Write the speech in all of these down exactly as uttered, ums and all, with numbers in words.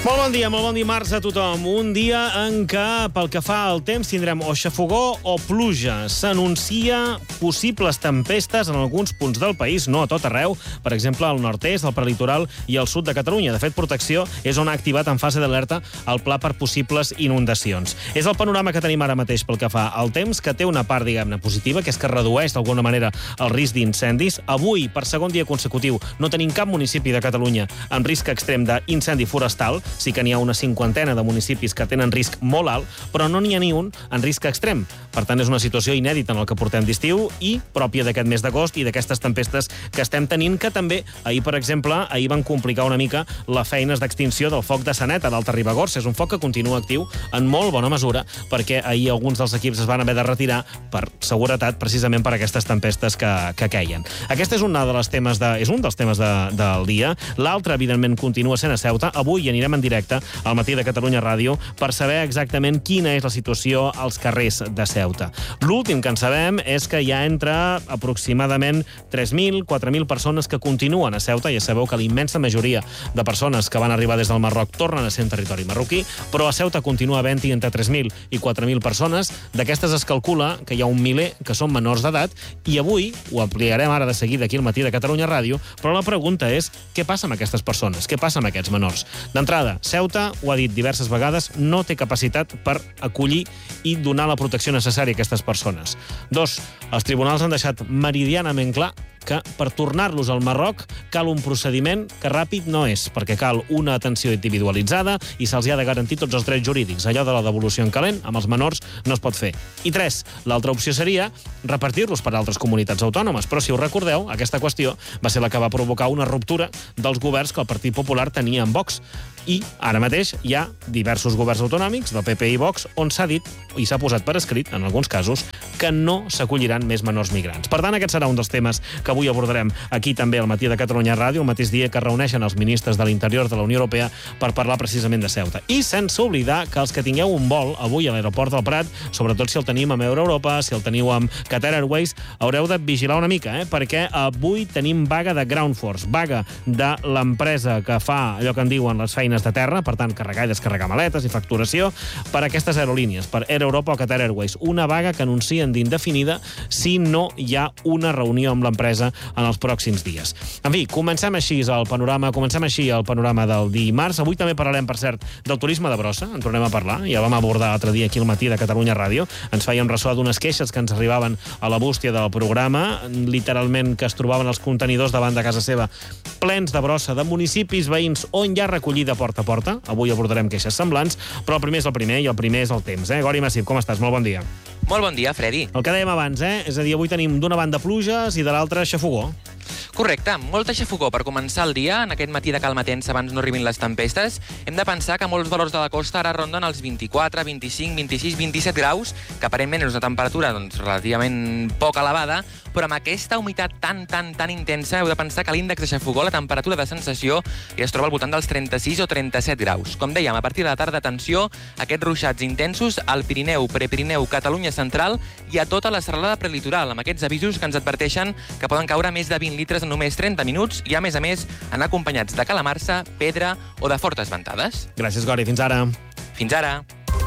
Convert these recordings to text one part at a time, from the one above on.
Molt bon dia, molt bon dimarts a tothom. Un dia en què, pel que fa al temps, tindrem o xafogó o pluja. S'anuncia possibles tempestes en alguns punts del país, no a tot arreu, per exemple, al nord-est, al prelitoral i al sud de Catalunya. De fet, Protecció és on ha activat en fase d'alerta el pla per possibles inundacions. És el panorama que tenim ara mateix pel que fa al temps, que té una part, diguem-ne, positiva, que és que redueix d'alguna manera el risc d'incendis. Avui, per segon dia consecutiu, no tenim cap municipi de Catalunya amb risc extrem d'incendi forestal. Sí que n'hi ha una cinquantena de municipis que tenen risc molt alt, però no n'hi ha ni un en risc extrem. Per tant, és una situació inèdita en el que portem d'estiu i pròpia d'aquest mes d'agost i d'aquestes tempestes que estem tenint, que també, ahir, per exemple, ahir van complicar una mica les feines d'extinció del foc de Sanet a l'Alta Ribagorça. És un foc que continua actiu en molt bona mesura, perquè ahir alguns dels equips es van haver de retirar per seguretat, precisament per aquestes tempestes que, que queien. Aquest és un, de les temes de, és un dels temes de, del dia. L'altre, evidentment, continua sent a Ceuta. Avui anirem en directe al Matí de Catalunya Ràdio per saber exactament quina és la situació als carrers de Ceuta. L'últim que en sabem és que hi ha entre aproximadament tres mil, quatre mil persones que continuen a Ceuta. Ja sabeu que la immensa majoria de persones que van arribar des del Marroc tornen a ser en territori marroquí, però a Ceuta continua havent-hi entre tres mil i quatre mil persones. D'aquestes es calcula que hi ha un miler que són menors d'edat i avui, ho ampliarem ara de seguida aquí al Matí de Catalunya Ràdio, però la pregunta és què passa amb aquestes persones? Què passa amb aquests menors? D'entrada, Ceuta, ho ha dit diverses vegades, no té capacitat per acollir i donar la protecció necessària a aquestes persones. Dos, els tribunals han deixat meridianament clar que per tornar-los al Marroc cal un procediment que ràpid no és, perquè cal una atenció individualitzada i se'ls ha de garantir tots els drets jurídics. Allò de la devolució en calent, amb els menors, no es pot fer. I tres, l'altra opció seria repartir-los per altres comunitats autònomes. Però si us recordeu, aquesta qüestió va ser la que va provocar una ruptura dels governs que el Partit Popular tenia amb Vox. I ara mateix hi ha diversos governs autonòmics, del P P i Vox, on s'ha dit, i s'ha posat per escrit, en alguns casos, que no s'acolliran més menors migrants. Per tant, aquest serà un dels temes que avui abordarem aquí també al Matí de Catalunya Ràdio, el mateix dia que reuneixen els ministres de l'Interior de la Unió Europea per parlar precisament de Ceuta. I sense oblidar que els que tingueu un vol avui a l'aeroport del Prat, sobretot si el tenim amb Euroopa, si el teniu amb Qatar Airways, haureu de vigilar una mica, eh? perquè avui tenim vaga de Ground Force, vaga de l'empresa que fa allò que en diuen les feines de terra, per tant, carregar i descarregar maletes i facturació per a aquestes aerolínies, per Euroopa o Qatar Airways. Una vaga que anuncien d'indefinida si no hi ha una reunió amb l'empresa en els pròxims dies. En fi, comencem així el panorama, comencem així el panorama del dimarts. Avui també parlarem, per cert, del turisme de brossa, en tornem a parlar, ja vam abordar l'altre dia aquí al Matí de Catalunya Ràdio, ens fèiem ressò d'unes queixes que ens arribaven a la bústia del programa, literalment que es trobaven els contenidors davant de casa seva plens de brossa de municipis veïns on hi ha recollida porta a porta. Avui abordarem queixes semblants, però el primer és el primer i el primer és el temps. Eh? Gori Massip, com estàs? Molt bon dia. Molt bon dia, Freddy. El que dèiem abans, eh? És a dir, avui tenim d'una banda pluges i de l'altra xafogó. Correcte, molta xafogó per començar el dia. En aquest matí de calma tensa abans no arribin les tempestes. Hem de pensar que molts valors de la costa ara ronden els vint-i-quatre, vint-i-cinc, vint-i-sis, vint-i-set graus, que aparentment és una temperatura doncs, relativament poc elevada, però amb aquesta humitat tan, tan, tan intensa heu de pensar que l'índex de xafogó, la temperatura de sensació, ja es troba al voltant dels trenta-sis o trenta-set graus. Com dèiem, a partir de la tarda, atenció, aquests ruixats intensos al Pirineu, Prepirineu, Catalunya Central i a tota la serralada prelitoral, amb aquests avisos que ens adverteixen que poden caure més de vint litres en només trenta minuts i, a més a més, anar acompanyats de calamarsa, pedra o de fortes ventades. Gràcies, Gori. Fins ara. Fins ara.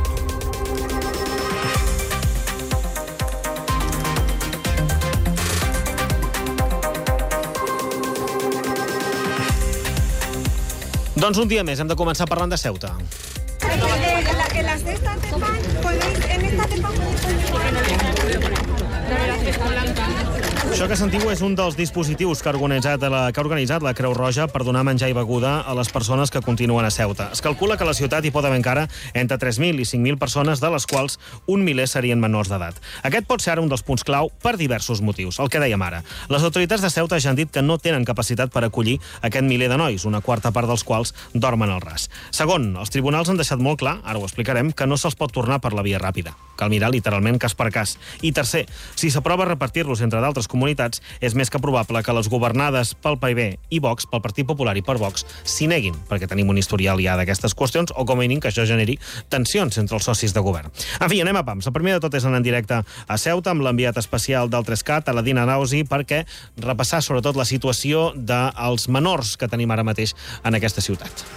Doncs un dia més, hem de començar parlant de Ceuta. En las de estas de pan, podéis, en estas de pan Això que sentiu és un dels dispositius que ha organitzat la, que ha organitzat la Creu Roja per donar menjar i beguda a les persones que continuen a Ceuta. Es calcula que a la ciutat hi pot haver encara entre tres mil i cinc mil persones, de les quals un miler serien menors d'edat. Aquest pot ser un dels punts clau per diversos motius. El que dèiem ara. Les autoritats de Ceuta ja han dit que no tenen capacitat per acollir aquest miler de nois, una quarta part dels quals dormen al ras. Segon, els tribunals han deixat molt clar, ara ho explicarem, que no se'ls pot tornar per la via ràpida. Cal mirar literalment cas per cas. I tercer, si s'aprova repartir-los entre d'altres comunitats, és més que probable que les governades pel P I B i Vox, pel Partit Popular i per Vox, s'hi neguin, perquè tenim un historial ja d'aquestes qüestions, o com a mínim que això generi tensions entre els socis de govern. En fi, anem a pams. El primer de tot és anar en directe a Ceuta amb l'enviat especial del Trescat, a la Dina Nausi, perquè repassar sobretot la situació dels menors que tenim ara mateix en aquesta ciutat.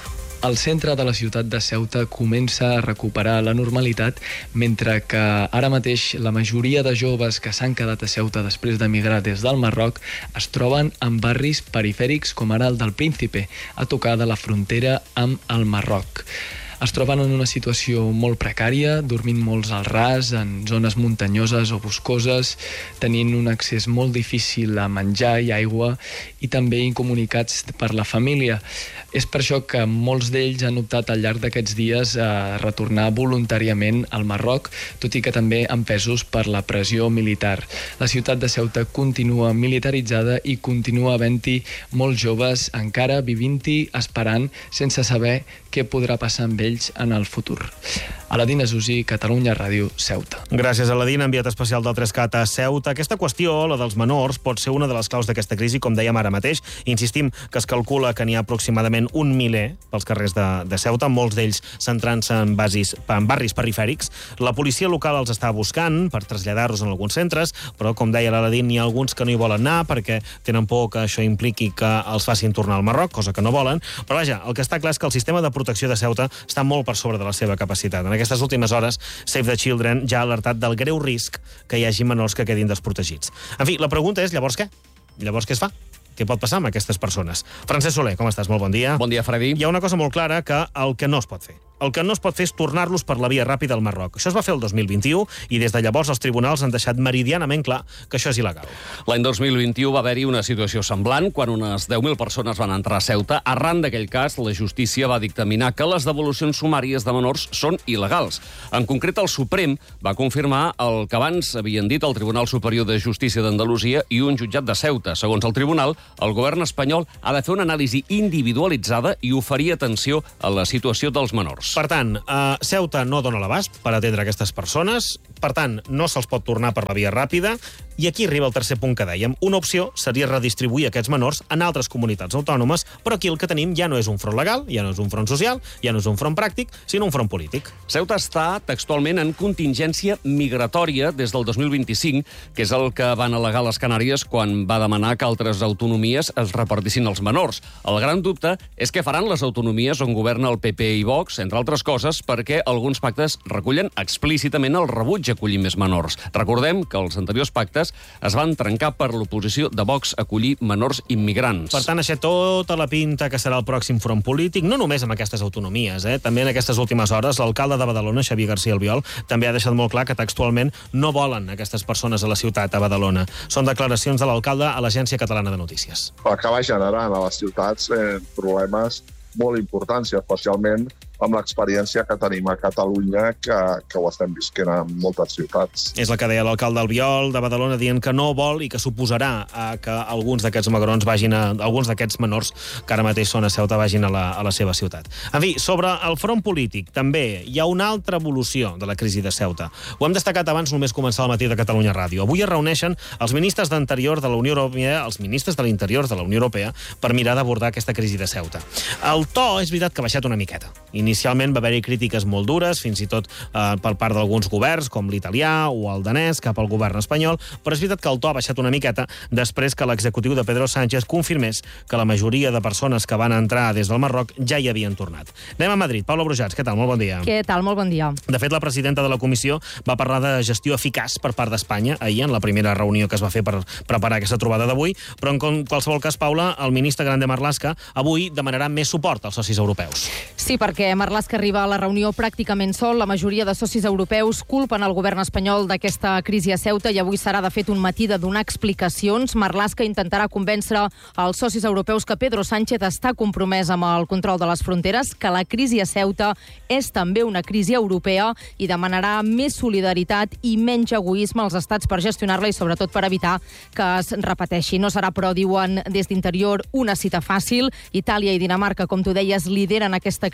El centre de la ciutat de Ceuta comença a recuperar la normalitat, mentre que ara mateix la majoria de joves que s'han quedat a Ceuta després d'emigrar des del Marroc es troben en barris perifèrics com ara el del Príncipe, a tocar de la frontera amb el Marroc. Es troben en una situació molt precària, dormint molts al ras, en zones muntanyoses o boscoses, tenint un accés molt difícil a menjar i aigua i també incomunicats per la família. És per això que molts d'ells han optat al llarg d'aquests dies a retornar voluntàriament al Marroc, tot i que també empesos per la pressió militar. La ciutat de Ceuta continua militaritzada i continua havent-hi molts joves encara vivint-hi, esperant, sense saber què podrà passar amb ells en el futur. Aladín Azusi, Catalunya Ràdio, Ceuta. Gràcies, Aladín, enviat especial del Trescat a Ceuta. Aquesta qüestió, la dels menors, pot ser una de les claus d'aquesta crisi, com dèiem ara mateix. Insistim que es calcula que n'hi ha aproximadament un miler pels carrers de, de Ceuta, molts d'ells centrant-se en, basis, en barris perifèrics. La policia local els està buscant per traslladar-los en alguns centres, però, com deia l'Aladín, n'hi ha alguns que no hi volen anar perquè tenen por que això impliqui que els facin tornar al Marroc, cosa que no volen. Però, vaja, el que està clar és que el sistema de protecció de Ceuta està molt per sobre de la seva capacitat. En aquestes últimes hores, Save the Children ja ha alertat del greu risc que hi hagi menors que quedin desprotegits. En fi, la pregunta és, llavors què? Llavors què es fa? Què pot passar amb aquestes persones? Francesc Soler, com estàs? Molt bon dia. Bon dia, Freddy. Hi ha una cosa molt clara, que el que no es pot fer. El que no es pot fer és tornar-los per la via ràpida al Marroc. Això es va fer el dos mil vint-i-u i des de llavors els tribunals han deixat meridianament clar que això és il·legal. L'any dos mil vint-i-u va haver-hi una situació semblant quan unes deu mil persones van entrar a Ceuta. Arran d'aquell cas, la justícia va dictaminar que les devolucions sumàries de menors són il·legals. En concret, el Suprem va confirmar el que abans havien dit el Tribunal Superior de Justícia d'Andalusia i un jutjat de Ceuta. Segons el tribunal, el govern espanyol ha de fer una anàlisi individualitzada i oferir atenció a la situació dels menors. Per tant, eh, Ceuta no dona l'abast per atendre aquestes persones, per tant, no se'ls pot tornar per la via ràpida, i aquí arriba el tercer punt que dèiem. Una opció seria redistribuir aquests menors en altres comunitats autònomes, però aquí el que tenim ja no és un front legal, ja no és un front social, ja no és un front pràctic, sinó un front polític. Ceuta està textualment en contingència migratòria des del dos mil vint-i-cinc, que és el que van al·legar les Canàries quan va demanar que altres autonomies es repartissin els menors. El gran dubte és què faran les autonomies on governa el P P i Vox, entre altres coses, perquè alguns pactes recullen explícitament el rebuig a acollir més menors. Recordem que els anteriors pactes es van trencar per l'oposició de Vox a acollir menors immigrants. Per tant, això tota la pinta que serà el pròxim front polític, no només amb aquestes autonomies, eh? També en aquestes últimes hores, l'alcalde de Badalona, Xavier García Albiol, també ha deixat molt clar que textualment no volen aquestes persones a la ciutat, a Badalona. Són declaracions de l'alcalde a l'Agència Catalana de Notícies. Acaba generant a les ciutats eh, problemes molt importants, especialment amb l'experiència que tenim a Catalunya, que, que ho estem visquent en moltes ciutats. És el que deia l'alcalde Albiol de Badalona, dient que no vol i que suposarà a que alguns d'aquests magrons vagin a, alguns d'aquests menors que ara mateix són a Ceuta vagin a la, a la seva ciutat. En fi, sobre el front polític, també hi ha una altra evolució de la crisi de Ceuta. Ho hem destacat abans només començar el matí de Catalunya Ràdio. Avui es reuneixen els ministres d'Interior de la Unió Europea, els ministres de l'Interior de la Unió Europea, per mirar d'abordar aquesta crisi de Ceuta. El to és veritat que ha baixat una miqueta. Inicialment va haver-hi crítiques molt dures, fins i tot eh, per part d'alguns governs, com l'italià o el danès, cap al govern espanyol, però és veritat que el to ha baixat una miqueta després que l'executiu de Pedro Sánchez confirmés que la majoria de persones que van entrar des del Marroc ja hi havien tornat. Anem a Madrid. Paula Brujats, què tal? Molt bon dia. Què tal? Molt bon dia. De fet, la presidenta de la comissió va parlar de gestió eficaç per part d'Espanya ahir, en la primera reunió que es va fer per preparar aquesta trobada d'avui, però en qualsevol cas, Paula, el ministre Grande Marlaska avui demanarà més suport als socis europeus. Sí, perquè Marlaska arriba a la reunió pràcticament sol. La majoria de socis europeus culpen el govern espanyol d'aquesta crisi a Ceuta i avui serà, de fet, un matí de donar explicacions. Marlaska intentarà convèncer els socis europeus que Pedro Sánchez està compromès amb el control de les fronteres, que la crisi a Ceuta és també una crisi europea i demanarà més solidaritat i menys egoisme als estats per gestionar-la i, sobretot, per evitar que es repeteixi. No serà, però, diuen des d'Interior, una cita fàcil. Itàlia i Dinamarca, com tu deies, lideren aquesta crítica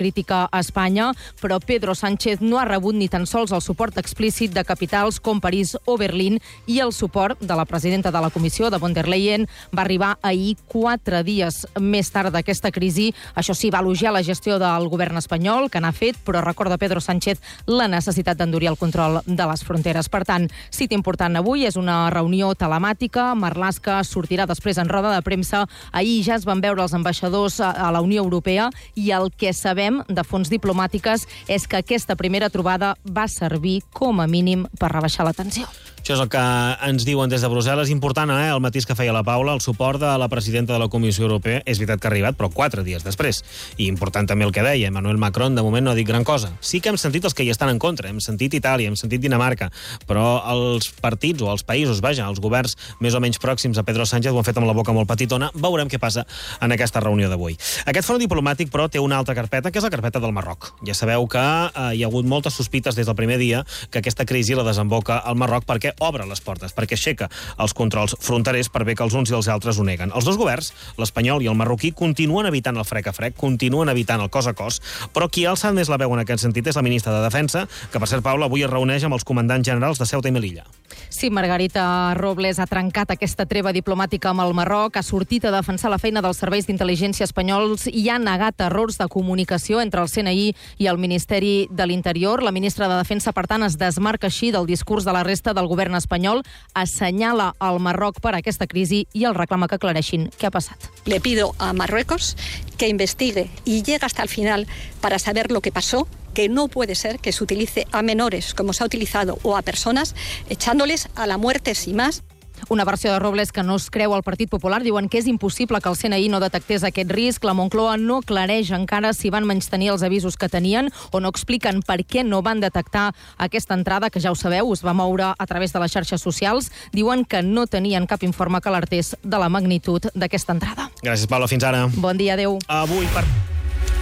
a Espanya, però Pedro Sánchez no ha rebut ni tan sols el suport explícit de capitals com París o Berlín, i el suport de la presidenta de la Comissió, de von der Leyen, va arribar ahir, quatre dies més tard d'aquesta crisi. Això sí, va elogiar la gestió del govern espanyol, que n'ha fet, però recorda Pedro Sánchez la necessitat d'endurir el control de les fronteres. Per tant, cita important avui és una reunió telemàtica. Marlaska sortirà després en roda de premsa. Ahir ja es van veure els ambaixadors a la Unió Europea i el que sabem de fonts diplomàtiques és que aquesta primera trobada va servir com a mínim per rebaixar la tensió. Això és el que ens diuen des de Brussel·les. Important, eh, el matís que feia la Paula, el suport de la presidenta de la Comissió Europea. És veritat que ha arribat, però quatre dies després. I important també el que deia, Emmanuel Macron, de moment no ha dit gran cosa. Sí que hem sentit els que hi estan en contra, hem sentit Itàlia, hem sentit Dinamarca, però els partits o els països, vaja, els governs més o menys pròxims a Pedro Sánchez ho han fet amb la boca molt petitona. Veurem què passa en aquesta reunió d'avui. Aquest front diplomàtic, però, té una altra carpeta, que és la carpeta del Marroc. Ja sabeu que eh, hi ha hagut moltes sospites des del primer dia que aquesta crisi la desemboca al Marroc perquè obre les portes, perquè aixeca els controls fronterers, per bé que els uns i els altres ho neguen. Els dos governs, l'espanyol i el marroquí, continuen evitant el frec a frec, continuen evitant el cos a cos, però qui ha alçat més la veu en aquest sentit és la ministra de Defensa, que, per cert, Paula, avui es reuneix amb els comandants generals de Ceuta i Melilla. Sí, Margarita Robles ha trencat aquesta treva diplomàtica amb el Marroc, ha sortit a defensar la feina dels serveis d'intel·ligència espanyols i ha negat errors de comunicació entre el C N I i el Ministeri de l'Interior. La ministra de Defensa, per tant, es desmarca així del discurs de la resta del govern espanyol, assenyala el Marroc per aquesta crisi i el reclama que aclareixin què ha passat. Le pido a Marruecos que investigue y llegue hasta el final para saber lo que pasó, que no puede ser que se utilice a menores, como se ha utilizado, o a personas, echándoles a la muerte sin más. Una versió de Robles que no es creu al Partit Popular. Diuen que és impossible que el C N I no detectés aquest risc. La Moncloa no aclareix encara si van menystenir els avisos que tenien o no expliquen per què no van detectar aquesta entrada, que ja ho sabeu, es va moure a través de les xarxes socials. Diuen que no tenien cap informe que alertés de la magnitud d'aquesta entrada. Gràcies, Paula. Fins ara. Bon dia, adeu. Avui per...